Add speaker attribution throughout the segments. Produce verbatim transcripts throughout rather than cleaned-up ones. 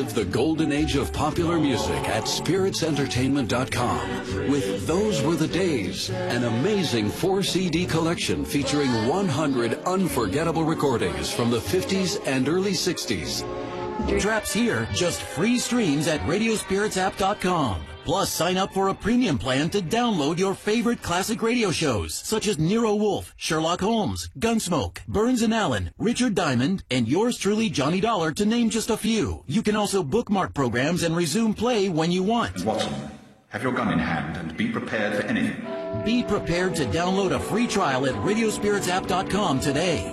Speaker 1: Relive the golden age of popular music at spirits entertainment dot com with Those Were the Days, an amazing four C D collection featuring one hundred unforgettable recordings from the fifties and early sixties.
Speaker 2: Traps here, just free streams at radio spirits app dot com. Plus, sign up for a premium plan to download your favorite classic radio shows, such as Nero Wolfe, Sherlock Holmes, Gunsmoke, Burns and Allen, Richard Diamond, and yours truly, Johnny Dollar, to name just a few. You can also bookmark programs and resume play when you want.
Speaker 3: Watson, have your gun in hand and be prepared for anything.
Speaker 2: Be prepared to download a free trial at radio spirits app dot com today.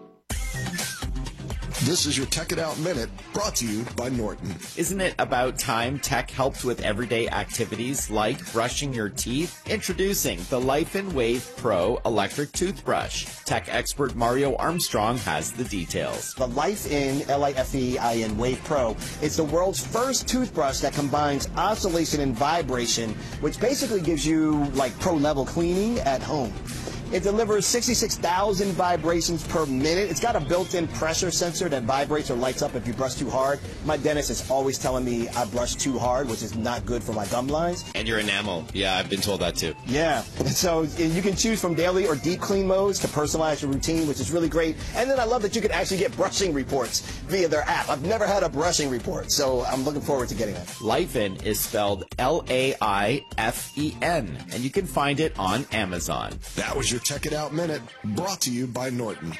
Speaker 4: This is your Tech It Out Minute, brought to you by Norton.
Speaker 5: Isn't it about time tech helped with everyday activities like brushing your teeth? Introducing the Life in Wave Pro electric toothbrush. Tech expert Mario Armstrong has the details.
Speaker 6: The Life In, L I F E I N Wave Pro, is the world's first toothbrush that combines oscillation and vibration, which basically gives you like pro-level cleaning at home. It delivers sixty-six thousand vibrations per minute. It's got a built-in pressure sensor that vibrates or lights up if you brush too hard. My dentist is always telling me I brush too hard, which is not good for my gum lines.
Speaker 5: And your enamel. Yeah, I've been told that too.
Speaker 6: Yeah. So you can choose from daily or deep clean modes to personalize your routine, which is really great. And then I love that you can actually get brushing reports via their app. I've never had a brushing report, so I'm looking forward to getting that.
Speaker 5: Life In is spelled L A I F E N, and you can find it on Amazon.
Speaker 4: That was your Tech It Out Minute, brought to you by Norton.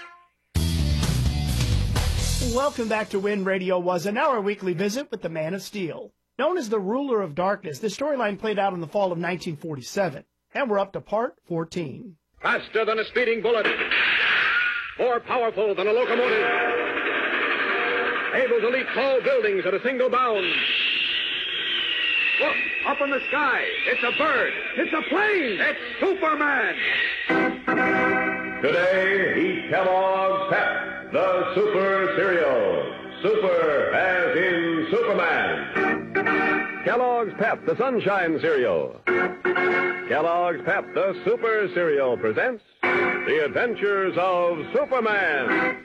Speaker 7: Welcome back to Win Radio Was, an hour weekly visit with the Man of Steel. Known as the Ruler of Darkness, this storyline played out in the fall of nineteen forty-seven, and we're up to part fourteen.
Speaker 8: Faster than a speeding bullet, more powerful than a locomotive, able to leap tall buildings at a single bound. Look, up in the sky, it's a bird, it's a plane, it's Superman!
Speaker 9: Today, eat Kellogg's Pep, the Super Cereal. Super as in Superman.
Speaker 8: Kellogg's Pep, the Sunshine Cereal. Kellogg's Pep, the Super Cereal presents The Adventures of Superman.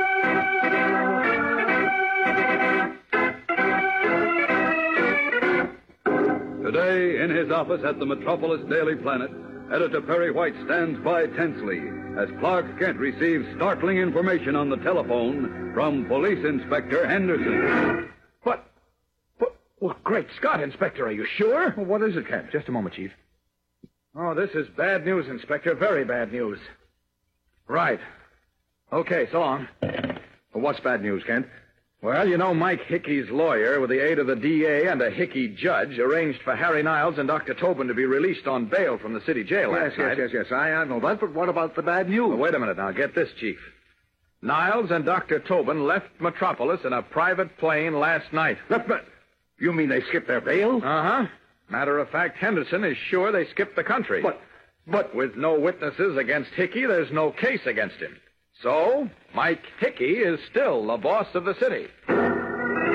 Speaker 8: Today, in his office at the Metropolis Daily Planet, Editor Perry White stands by tensely as Clark Kent receives startling information on the telephone from Police Inspector Henderson.
Speaker 10: But, but, well, great Scott, Inspector, are you sure?
Speaker 8: Well, what is it, Kent?
Speaker 10: Just a moment, Chief. Oh, this is bad news, Inspector, very bad news. Right. Okay, so long.
Speaker 8: Well, what's bad news, Kent?
Speaker 10: Well, you know, Mike Hickey's lawyer, with the aid of the D A and a Hickey judge, arranged for Harry Niles and Doctor Tobin to be released on bail from the city jail
Speaker 8: Yes,
Speaker 10: last
Speaker 8: yes,
Speaker 10: night.
Speaker 8: yes, yes, I, I know that, but what about the bad news?
Speaker 10: Well, wait a minute now. Get this, Chief. Niles and Doctor Tobin left Metropolis in a private plane last night.
Speaker 8: But, but, you mean they skipped their bail?
Speaker 10: Uh-huh. Matter of fact, Henderson is sure they skipped the country.
Speaker 8: But, but...
Speaker 10: With no witnesses against Hickey, there's no case against him. So, Mike Hickey is still the boss of the city.